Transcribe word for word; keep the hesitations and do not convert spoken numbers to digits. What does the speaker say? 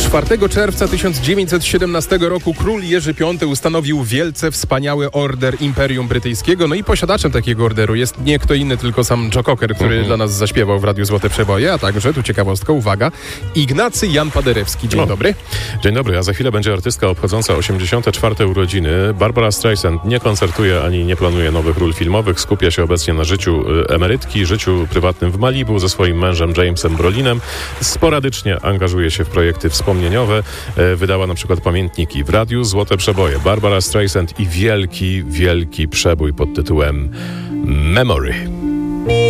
czwartego czerwca tysiąc dziewięćset siedemnastego roku król Jerzy Piąty ustanowił wielce wspaniały order Imperium Brytyjskiego. No i posiadaczem takiego orderu jest nie kto inny, tylko sam Joe Cocker, który mm-hmm. dla nas zaśpiewał w Radiu Złote Przeboje, a także, tu ciekawostka, uwaga, Ignacy Jan Paderewski. Dzień no. dobry. Dzień dobry, a za chwilę będzie artystka obchodząca osiemdziesiąte czwarte urodziny. Barbara Streisand nie koncertuje ani nie planuje nowych ról filmowych. Skupia się obecnie na życiu emerytki, życiu prywatnym w Malibu ze swoim mężem Jamesem Brolinem. Sporadycznie angażuje się w projekty wspomnieniowe. Wydała na przykład pamiętniki w Radiu Złote Przeboje. Barbara Streisand i wielki, wielki przebój pod tytułem Memory.